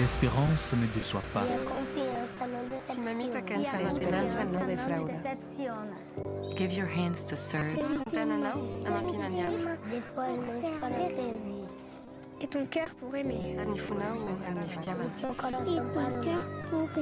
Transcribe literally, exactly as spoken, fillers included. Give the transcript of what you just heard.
l'espérance ne déçoit pas. Si mamita can La esperanza no defrauda. give your hands to serve. Et ton cœur pour aimer. Anifuna ou Aniftiava. Et ton cœur pour